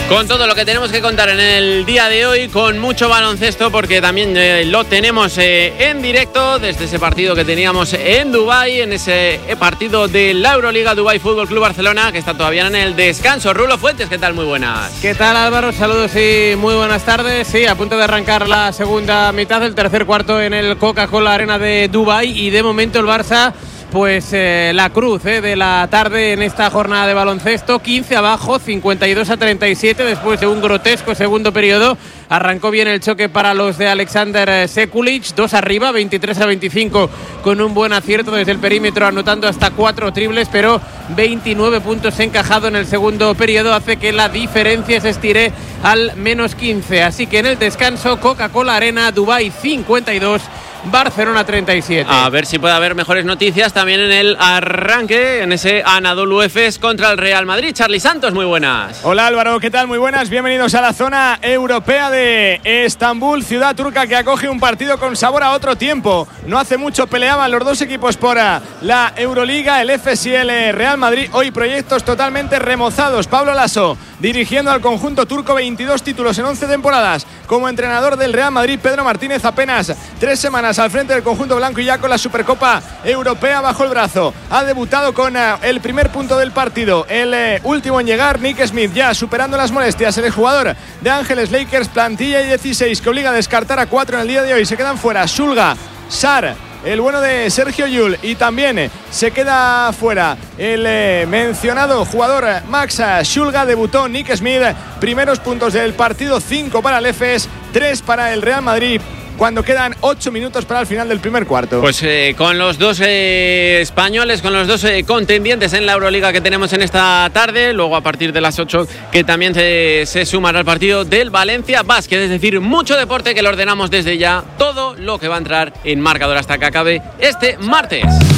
Con todo lo que tenemos que contar en el día de hoy, con mucho baloncesto, porque también lo tenemos en directo desde ese partido que teníamos en Dubái, en ese partido de la Euroliga Dubái Fútbol Club Barcelona, que está todavía en el descanso. Rulo Fuentes, ¿qué tal? Muy buenas. ¿Qué tal, Álvaro? Saludos y muy buenas tardes. Sí, a punto de arrancar la segunda mitad del tercer cuarto en el Coca-Cola Arena de Dubái, y de momento el Barça, pues la cruz de la tarde en esta jornada de baloncesto. 15 abajo, 52-37 después de un grotesco segundo periodo. Arrancó bien el choque para los de Alexander Sekulic, 2 arriba, 23-25, con un buen acierto desde el perímetro, anotando hasta 4 triples, pero 29 puntos encajado en el segundo periodo hace que la diferencia se estire al menos 15. Así que en el descanso, Coca-Cola Arena, Dubái 52, Barcelona 37. A ver si puede haber mejores noticias también en el arranque, en ese Anadolu Efes contra el Real Madrid. Charly Santos, muy buenas. Hola Álvaro, ¿qué tal? Muy buenas, bienvenidos a la zona europea de Estambul, ciudad turca que acoge un partido con sabor a otro tiempo. No hace mucho peleaban los dos equipos por la Euroliga, el Efes y el Real Madrid. Hoy proyectos totalmente remozados. Pablo Laso dirigiendo al conjunto turco, 22 títulos en 11 temporadas. Como entrenador del Real Madrid, Pedro Martínez, apenas 3 semanas al frente del conjunto blanco y ya con la Supercopa Europea bajo el brazo. Ha debutado con el primer punto del partido, el último en llegar, Nick Smith, ya superando las molestias. El jugador de Ángeles Lakers, plantilla y 16, que obliga a descartar a 4 en el día de hoy. Se quedan fuera Shulga, Sar, el bueno de Sergio Llull, y también se queda fuera el mencionado jugador Max Shulga. Debutó Nick Smith, primeros puntos del partido, 5 para el Efes, 3 para el Real Madrid, cuando quedan 8 minutos para el final del primer cuarto. Pues con los dos españoles, con los dos contendientes en la Euroliga que tenemos en esta tarde, luego a partir de las 8 que también se sumará al partido del Valencia Basket, es decir, mucho deporte que lo ordenamos desde ya, todo lo que va a entrar en marcador hasta que acabe este martes.